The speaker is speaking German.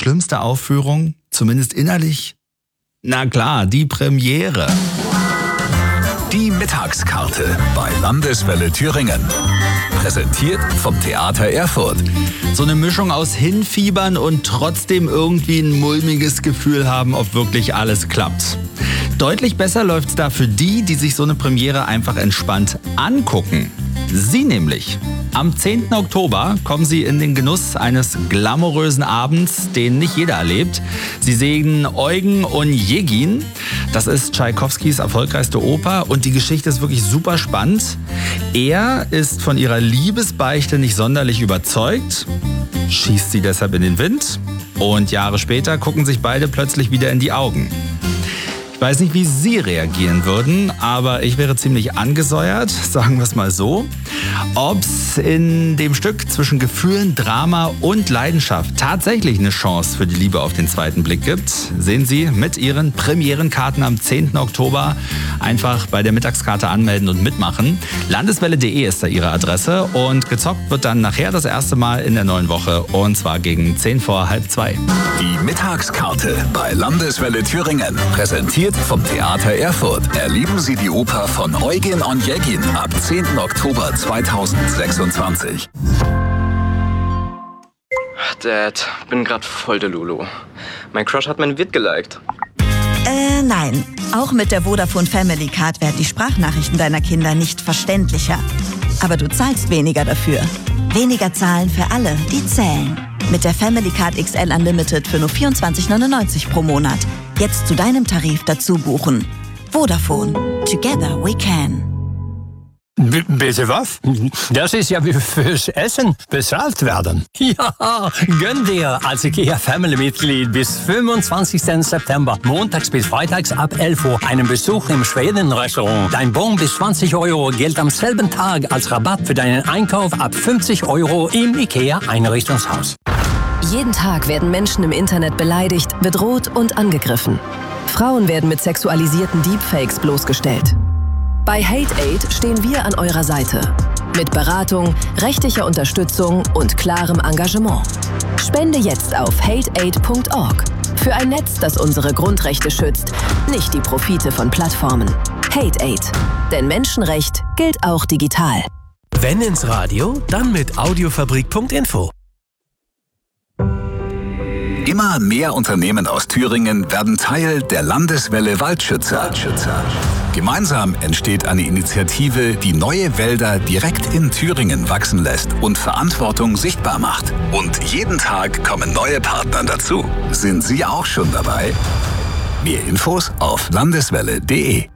schlimmste Aufführung, zumindest innerlich? Na klar, die Premiere. Die Mittagskarte bei Landeswelle Thüringen. Präsentiert vom Theater Erfurt. So eine Mischung aus Hinfiebern und trotzdem irgendwie ein mulmiges Gefühl haben, ob wirklich alles klappt. Deutlich besser läuft's da für die, die sich so eine Premiere einfach entspannt angucken. Sie nämlich. Am 10. Oktober kommen Sie in den Genuss eines glamourösen Abends, den nicht jeder erlebt. Sie sehen Eugen Onegin. Das ist Tschaikowskis erfolgreichste Oper und die Geschichte ist wirklich super spannend. Er ist von ihrer Liebesbeichte nicht sonderlich überzeugt, schießt sie deshalb in den Wind und Jahre später gucken sich beide plötzlich wieder in die Augen. Ich weiß nicht, wie Sie reagieren würden, aber ich wäre ziemlich angesäuert, sagen wir es mal so. Ob es in dem Stück zwischen Gefühlen, Drama und Leidenschaft tatsächlich eine Chance für die Liebe auf den zweiten Blick gibt, sehen Sie mit Ihren Premierenkarten am 10. Oktober. Einfach bei der Mittagskarte anmelden und mitmachen. Landeswelle.de ist da Ihre Adresse und gezockt wird dann nachher das erste Mal in der neuen Woche und zwar gegen 1:10 Die Mittagskarte bei Landeswelle Thüringen. Präsentiert vom Theater Erfurt. Erleben Sie die Oper von Eugen Onegin ab 10. Oktober 2026. Dad, bin grad voll der Lulu. Mein Crush hat mein Vid geliked. Nein. Auch mit der Vodafone Family Card werden die Sprachnachrichten deiner Kinder nicht verständlicher. Aber du zahlst weniger dafür. Weniger zahlen für alle, die zählen. Mit der Family Card XL Unlimited für nur 24,99 pro Monat. Jetzt zu deinem Tarif dazu buchen. Vodafone. Together we can. Bitte was? Das ist ja wie fürs Essen bezahlt werden. Ja, gönn dir als IKEA-Family-Mitglied bis 25. September, montags bis freitags ab 11 Uhr, einen Besuch im Schweden-Restaurant. Dein Bon bis 20 € gilt am selben Tag als Rabatt für deinen Einkauf ab 50 € im IKEA-Einrichtungshaus. Jeden Tag werden Menschen im Internet beleidigt, bedroht und angegriffen. Frauen werden mit sexualisierten Deepfakes bloßgestellt. Bei HateAid stehen wir an eurer Seite. Mit Beratung, rechtlicher Unterstützung und klarem Engagement. Spende jetzt auf hateaid.org. Für ein Netz, das unsere Grundrechte schützt, nicht die Profite von Plattformen. HateAid. Denn Menschenrecht gilt auch digital. Wenn ins Radio, dann mit Audiofabrik.info. Immer mehr Unternehmen aus Thüringen werden Teil der Landeswelle Waldschützer. Gemeinsam entsteht eine Initiative, die neue Wälder direkt in Thüringen wachsen lässt und Verantwortung sichtbar macht. Und jeden Tag kommen neue Partner dazu. Sind Sie auch schon dabei? Mehr Infos auf landeswelle.de.